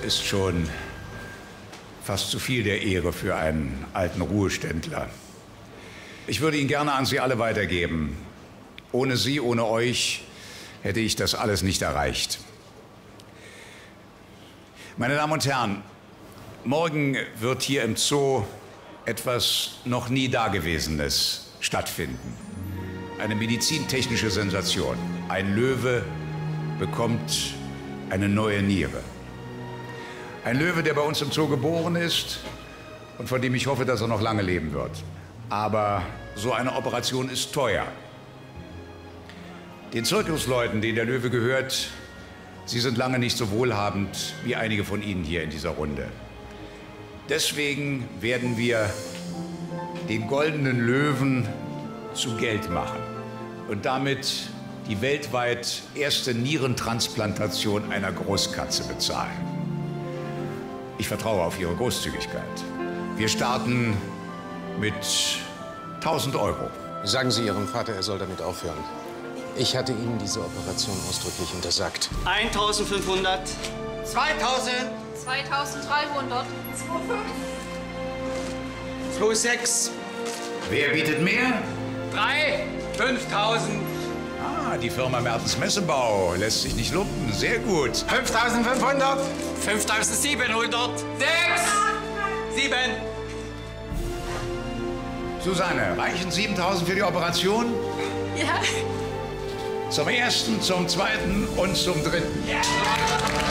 ist schon fast zu viel der Ehre für einen alten Ruheständler. Ich würde ihn gerne an Sie alle weitergeben. Ohne Sie, ohne euch hätte ich das alles nicht erreicht. Meine Damen und Herren, morgen wird hier im Zoo etwas noch nie Dagewesenes stattfinden. Eine medizintechnische Sensation. Ein Löwe bekommt eine neue Niere. Ein Löwe, der bei uns im Zoo geboren ist und von dem ich hoffe, dass er noch lange leben wird. Aber so eine Operation ist teuer. Den Zirkusleuten, denen der Löwe gehört, sie sind lange nicht so wohlhabend wie einige von Ihnen hier in dieser Runde. Deswegen werden wir den goldenen Löwen zu Geld machen und damit die weltweit erste Nierentransplantation einer Großkatze bezahlen. Ich vertraue auf Ihre Großzügigkeit. Wir starten mit 1.000 Euro. Sagen Sie Ihrem Vater, er soll damit aufhören. Ich hatte Ihnen diese Operation ausdrücklich untersagt. 1.500. 2.000. 2.300. 2.600. Wer bietet mehr? 3. 5.000. Ah, die Firma Mertens Messebau lässt sich nicht lumpen. Sehr gut. 5.500. 5.700. 6. 7. Susanne, reichen 7.000 für die Operation? Ja. Zum ersten, zum zweiten und zum dritten. Ja.